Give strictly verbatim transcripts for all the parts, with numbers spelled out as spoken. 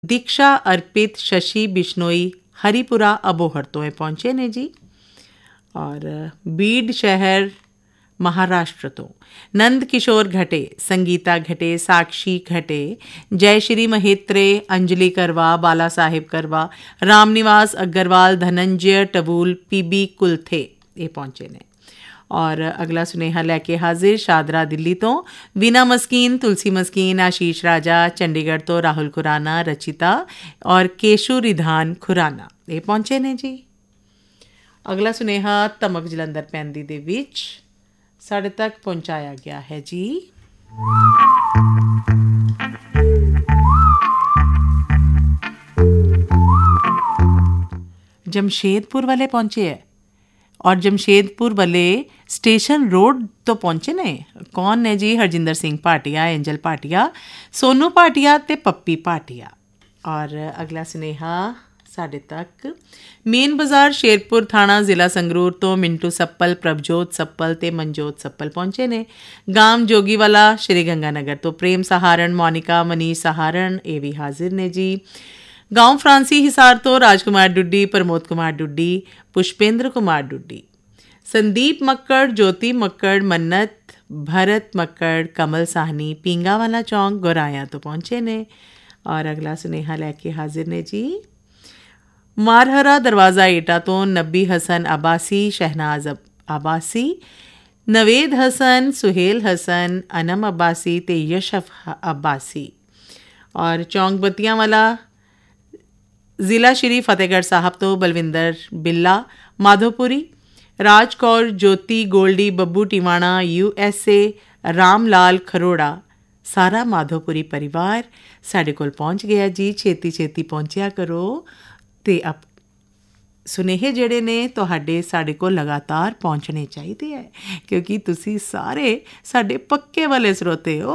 दीक्षा अर्पित शशि बिश्नोई हरिपुरा अबोहर तो ਇਹ ਪਹੁੰਚੇ ਨੇ ਜੀ। और बीड शहर महाराष्ट्र तो नंद किशोर घटे, संगीता घटे, साक्षी घटे, जयश्री महेत्रे, अंजलि करवा, बाला साहिब करवा, रामनिवास अग्रवाल, धनंजय टबूल, पीबी कुलथे ये पहुँचे ने। और अगला सुनेहा लैके हाजिर शादरा दिल्ली तो वीना मस्कीन, तुलसी मस्कीन, आशीष राजा, चंडीगढ़ तो राहुल खुराना, रचिता और केशु रिधान खुराना ये पहुँचे ने जी। अगला सुनेहा धमक जलंधर पैंदी दे विच साढ़े तक पहुँचाया गया है जी। जमशेदपुर वाले पहुँचे है और जमशेदपुर वाले स्टेशन रोड तो पहुँचे ने। कौन ने जी? हरजिंदर सिंह भाटिया, एंजल भाटिया, सोनू भाटिया ते पप्पी भाटिया। और अगला सुनेहा साढ़े तक मेन बाज़ार शेरपुर थाना ज़िला संगरूर तो मिंटू सप्पल, प्रभजोत सप्पल ते मनजोत सप्पल पहुँचे ने। गांव जोगीवाला श्री गंगानगर तो प्रेम सहारण, मोनिका, मनीष सहारण ये भी हाजिर ने जी। गांव फ्रांसी हिसार तो राजकुमार डुड्डी, प्रमोद कुमार डुड्डी, पुष्पेंद्र कुमार डुड्डी, संदीप मक्कड़, ज्योति मक्कड़, मन्नत, भरत मक्कड़, कमल साहनी, पींगावाला चौंक गोराया तो पहुँचे ने। और अगला सुनेहा लैके हाजिर ने जी। मारहरा दरवाज़ा एटा तो नबी हसन अब्बासी, शहनाज अब्बासी, नवेद हसन, सुहेल हसन, अनम अब्बासी ते यशफ अब्बासी। और चौंक बत्तियाँ वाला ज़िला श्री फतेहगढ़ साहब तो बलविंदर बिल्ला, माधोपुरी, राजकौर, ज्योति, गोल्डी, बब्बू टिवाणा, यूएसए, रामलाल खरोड़ा, सारा माधोपुरी परिवार साढ़े कोल पहुँच गया जी। छेती छेती पहुँचया करो ਤੇ ਅਪ ਸੁਨੇਹੇ ਜਿਹੜੇ ਨੇ ਤੁਹਾਡੇ ਸਾਡੇ ਕੋਲ ਲਗਾਤਾਰ ਪਹੁੰਚਣੇ ਚਾਹੀਦੇ ਹੈ ਕਿਉਂਕਿ ਤੁਸੀਂ ਸਾਰੇ ਸਾਡੇ ਪੱਕੇ ਵਾਲੇ ਸਰੋਤੇ ਹੋ।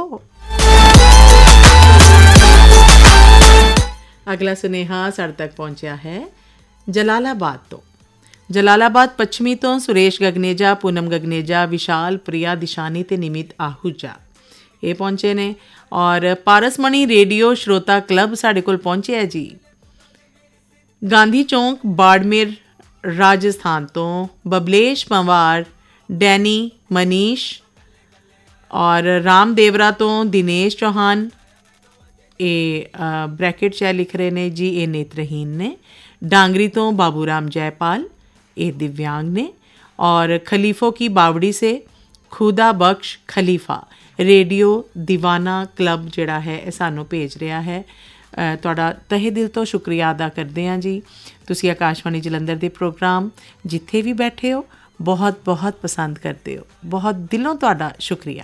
ਅਗਲਾ ਸੁਨੇਹਾ ਸਾਡੇ ਤੱਕ ਪਹੁੰਚਿਆ ਹੈ ਜਲਾਲਾਬਾਦ ਤੋਂ। ਜਲਾਲਾਬਾਦ ਪੱਛਮੀ ਤੋਂ ਸੁਰੇਸ਼ ਗਗਨੇਜਾ, ਪੂਨਮ ਗਗਨੇਜਾ, ਵਿਸ਼ਾਲ ਪ੍ਰਿਆ ਦਿਸ਼ਾਨੀ ਤੇ ਨਿਮਿਤ ਆਹੂਜਾ ਇਹ ਪਹੁੰਚੇ ਨੇ। ਔਰ ਪਾਰਸਮਣੀ ਰੇਡੀਓ ਸ਼ਰੋਤਾ ਕਲੱਬ ਸਾਡੇ ਕੋਲ ਪਹੁੰਚਿਆ ਜੀ। गांधी चौंक बाड़मेर राजस्थान तो बबलेश पंवार, डैनी, मनीष और राम देवरा तो दिनेश चौहान ये ब्रैकेट च लिख रहे ने जी ये नेत्रहीन ने। डांगरी तो बाबूराम जयपाल ये दिव्यांग ने। और खलीफों की बावड़ी से खुदा बख्श खलीफा रेडियो दीवाना क्लब जिहड़ा है ये सानू भेज रहा है। ਤੁਹਾਡਾ ਤਹਿ ਦਿਲ ਤੋਂ ਸ਼ੁਕਰੀਆ ਅਦਾ ਕਰਦੇ ਹਾਂ ਜੀ। ਤੁਸੀਂ ਆਕਾਸ਼ਵਾਣੀ ਜਲੰਧਰ ਦੇ ਪ੍ਰੋਗਰਾਮ ਜਿੱਥੇ ਵੀ ਬੈਠੇ ਹੋ ਬਹੁਤ ਬਹੁਤ ਪਸੰਦ ਕਰਦੇ ਹੋ। ਬਹੁਤ ਦਿਲੋਂ ਤੁਹਾਡਾ ਸ਼ੁਕਰੀਆ।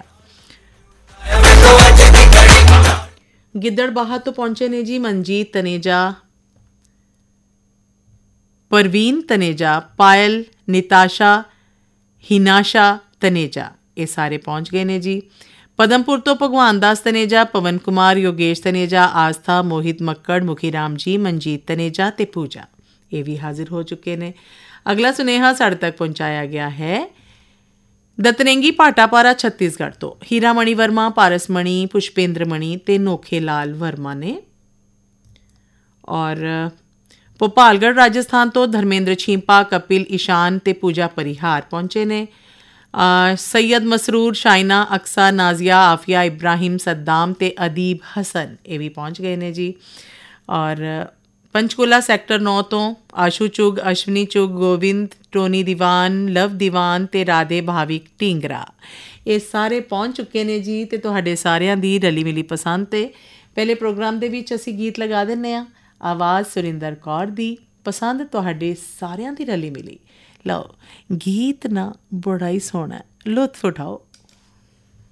ਗਿੱਦੜਬਾਹਾ ਤੋਂ ਪਹੁੰਚੇ ਨੇ ਜੀ ਮਨਜੀਤ ਤਨੇਜਾ, ਪਰਵੀਨ ਤਨੇਜਾ, ਪਾਇਲ, ਨਿਤਾਸ਼ਾ, ਹਿਨਾਸ਼ਾ ਤਨੇਜਾ ਇਹ ਸਾਰੇ ਪਹੁੰਚ ਗਏ ਨੇ ਜੀ। पदमपुर तो भगवान दास तनेजा, पवन कुमार, योगेश तनेजा, आस्था, मोहित मक्कड़, मुखी राम जी, मनजीत तनेजा ते पूजा ये भी हाजिर हो चुके ने। अगला सुनेहा साढ़े तक पहुँचाया गया है दतरंगी भाटापारा छत्तीसगढ़ तो हीरामणि वर्मा, पारसमणि, पुष्पेंद्र मणि ते नोखे लाल वर्मा ने। और भोपालगढ़ राजस्थान तो धर्मेंद्र छींपा, कपिल, ईशान ते पूजा परिहार पहुँचे ने। सैयद मसरूर, शाइना, अक्सा, नाजिया, आफिया, इब्राहिम, सद्दाम ते अदीब हसन ये भी पहुँच गए ने जी। और पंचकूला सैक्टर नौ तो आशू चुग, अश्वनी चुग, गोविंद, टोनी दीवान, लव दीवान ते राधे भाविक ढींगरा ये सारे पहुँच चुके ने जी। तो तुहाडे सारिਆਂ ਦੀ रली मिली पसंद ਤੇ ਪਹਿਲੇ ਪ੍ਰੋਗਰਾਮ ਦੇ ਵਿੱਚ ਅਸੀਂ ਗੀਤ ਲਗਾ ਦਿੰਦੇ ਹਾਂ। ਆਵਾਜ਼ ਸੁਰਿੰਦਰ ਕੌਰ ਦੀ, ਪਸੰਦ ਤੁਹਾਡੇ ਸਾਰਿਆਂ ਦੀ ਰਲੀ ਮਿਲੀ। ਲਓ ਗੀਤ ਨਾ ਬੜਾ ਹੀ ਸੋਹਣਾ, ਲੁਤਫ ਉਠਾਓ।